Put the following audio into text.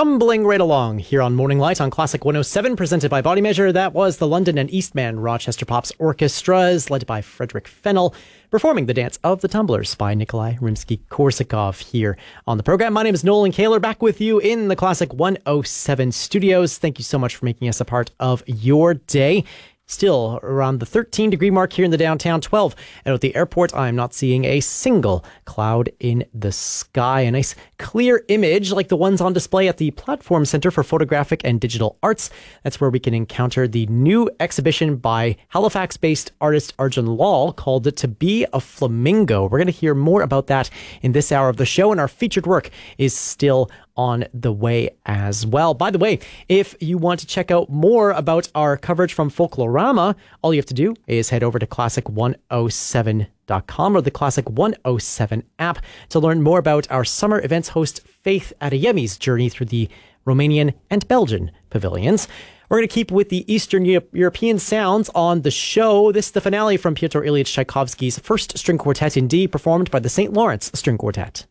tumbling right along here on Morning Light on Classic 107, presented by Body Measure. That was the London and Eastman Rochester Pops Orchestras, led by Frederick Fennell, performing the Dance of the Tumblers by Nikolai Rimsky-Korsakov here on the program. My name is Nolan Kaler, back with you in the Classic 107 studios. Thank you so much for making us a part of your day. Still around the 13-degree mark here in the downtown, 12 out at the airport. I'm not seeing a single cloud in the sky. A nice clear image like the ones on display at the Platform Center for Photographic and Digital Arts. That's where we can encounter the new exhibition by Halifax-based artist Arjun Lal called To Be a Flamingo. We're going to hear more about that in this hour of the show, and our featured work is still on the way as well. By the way, if you want to check out more about our coverage from Folklorama, all you have to do is head over to classic107.com or the Classic 107 app to learn more about our summer events host Faith Adeyemi's journey through the Romanian and Belgian pavilions. We're going to keep with the Eastern European sounds on the show. This is the finale from Pyotr Ilyich Tchaikovsky's First String Quartet in D, performed by the St. Lawrence String Quartet.